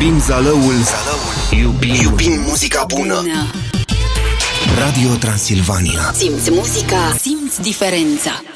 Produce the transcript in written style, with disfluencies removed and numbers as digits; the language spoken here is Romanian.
Iubim zalăul, iubim muzica bună. Radio Transilvania. Simți muzica, simți diferența.